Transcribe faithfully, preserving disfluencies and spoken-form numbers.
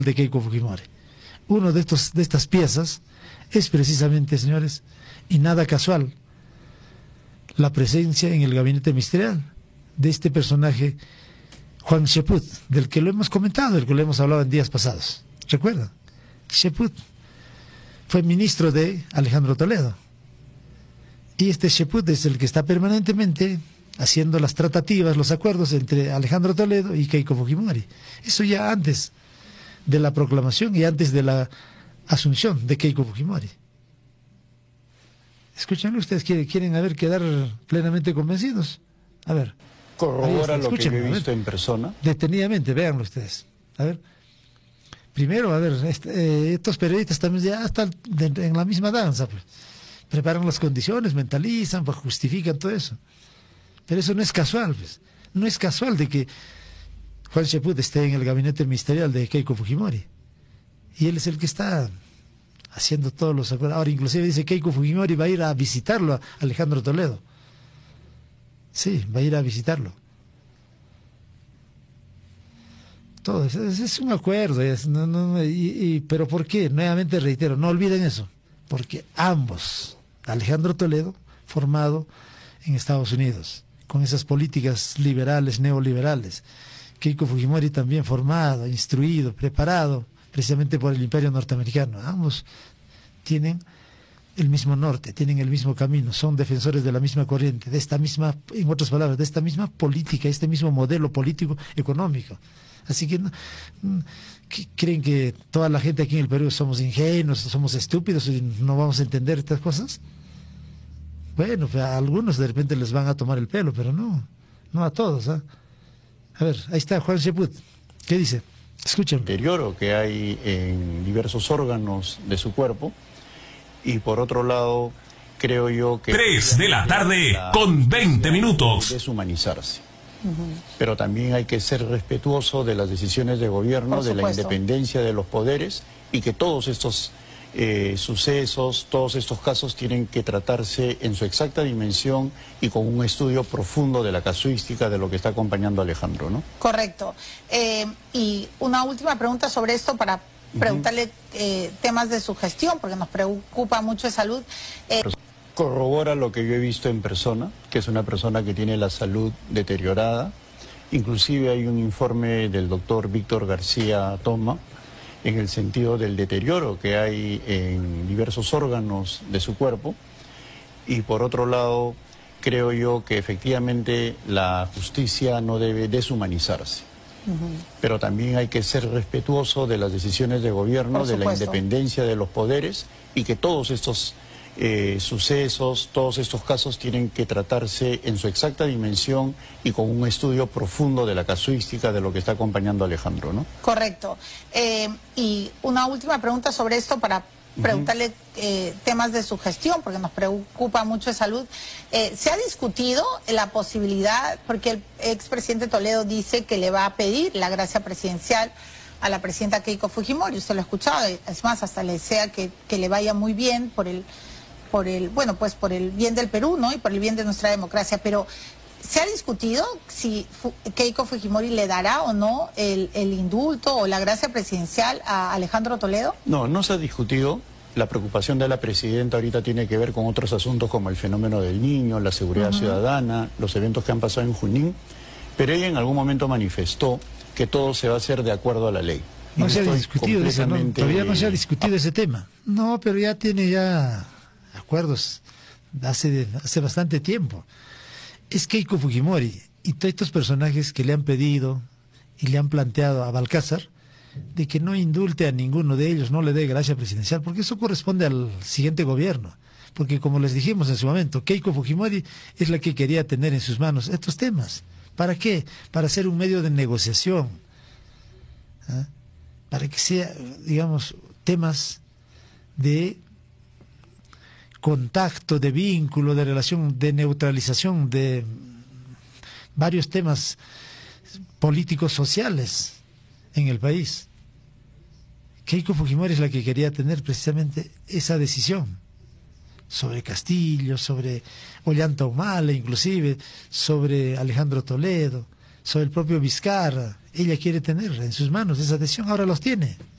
de Keiko Fujimori. Uno de, estos, de estas piezas es precisamente, señores, y nada casual, la presencia en el gabinete ministerial de este personaje, Juan Cheput, del que lo hemos comentado, del que lo hemos hablado en días pasados. ¿Recuerdan? Cheput fue ministro de Alejandro Toledo. Y este Cheput es el que está permanentemente haciendo las tratativas, los acuerdos entre Alejandro Toledo y Keiko Fujimori. Eso ya antes de la proclamación y antes de la asunción de Keiko Fujimori. Escúchenlo ustedes, quieren, quieren a ver, quedar plenamente convencidos. A ver. Corrobora lo que yo he visto en persona. Detenidamente, véanlo ustedes. A ver. Primero, a ver, este, eh, estos periodistas también ya están de, en la misma danza, pues. Preparan las condiciones, mentalizan, pues, justifican todo eso. Pero eso no es casual, pues. No es casual de que Juan Cheput esté en el gabinete ministerial de Keiko Fujimori. Y él es el que está haciendo todos los acuerdos. Ahora, inclusive dice Keiko Fujimori va a ir a visitarlo a Alejandro Toledo. Sí, va a ir a visitarlo. Todo es, es, es un acuerdo. Es, no, no, y, y, pero ¿por qué? Nuevamente reitero, no olviden eso. Porque ambos, Alejandro Toledo, formado en Estados Unidos, con esas políticas liberales, neoliberales. Keiko Fujimori también formado, instruido, preparado, precisamente por el imperio norteamericano. Ambos tienen el mismo norte, tienen el mismo camino, son defensores de la misma corriente, de esta misma, en otras palabras, de esta misma política, este mismo modelo político económico. Así que, ¿no? ¿Creen que toda la gente aquí en el Perú somos ingenuos, somos estúpidos y no vamos a entender estas cosas? Bueno, pues a algunos de repente les van a tomar el pelo, pero no, no a todos. ¿eh? A ver, ahí está Juan Cheput. ¿Qué dice? Escuchen. Deterioro que hay en diversos órganos de su cuerpo. Y por otro lado, creo yo que... Tres de la tarde con veinte minutos. Deshumanizarse. Uh-huh. Pero también hay que ser respetuoso de las decisiones de gobierno, de la independencia de los poderes, y que todos estos eh, sucesos, todos estos casos tienen que tratarse en su exacta dimensión y con un estudio profundo de la casuística de lo que está acompañando a Alejandro, ¿no? Correcto. Eh, y una última pregunta sobre esto para preguntarle eh, temas de su gestión, porque nos preocupa mucho de salud. Eh... Corrobora lo que yo he visto en persona, que es una persona que tiene la salud deteriorada. Inclusive hay un informe del doctor Víctor García Toma en el sentido del deterioro que hay en diversos órganos de su cuerpo. Y por otro lado, creo yo que efectivamente la justicia no debe deshumanizarse. Uh-huh. Pero también hay que ser respetuoso de las decisiones de gobierno, de la independencia de los poderes, y que todos estos eh, sucesos, todos estos casos tienen que tratarse en su exacta dimensión y con un estudio profundo de la casuística de lo que está acompañando a Alejandro, ¿no? Correcto. Eh, y una última pregunta sobre esto para preguntarle eh, temas de su gestión, porque nos preocupa mucho de salud. Eh, ¿Se ha discutido la posibilidad, porque el expresidente Toledo dice que le va a pedir la gracia presidencial a la presidenta Keiko Fujimori? Usted lo ha escuchado, es más, hasta le desea que, que le vaya muy bien por el, por el, bueno, pues por el bien del Perú, ¿no? Y por el bien de nuestra democracia, pero ¿se ha discutido si Keiko Fujimori le dará o no el, el indulto o la gracia presidencial a Alejandro Toledo? No, no se ha discutido. La preocupación de la presidenta ahorita tiene que ver con otros asuntos como el fenómeno del niño, la seguridad uh-huh. ciudadana, los eventos que han pasado en Junín, pero ella en algún momento manifestó que todo se va a hacer de acuerdo a la ley. No se ha discutido completamente... eso, ¿no? Todavía no se ha discutido ese tema. No, pero ya tiene ya acuerdos hace, hace bastante tiempo. Es Keiko Fujimori y todos estos personajes que le han pedido y le han planteado a Balcázar de que no indulte a ninguno de ellos, no le dé gracia presidencial, porque eso corresponde al siguiente gobierno. Porque como les dijimos en su momento, Keiko Fujimori es la que quería tener en sus manos estos temas. ¿Para qué? Para ser un medio de negociación. ¿Ah? Para que sea, digamos, temas de contacto, de vínculo, de relación, de neutralización de varios temas políticos sociales en el país. Keiko Fujimori es la que quería tener precisamente esa decisión sobre Castillo, sobre Ollanta Humala, inclusive sobre Alejandro Toledo, sobre el propio Vizcarra. Ella quiere tener en sus manos esa decisión, ahora los tiene.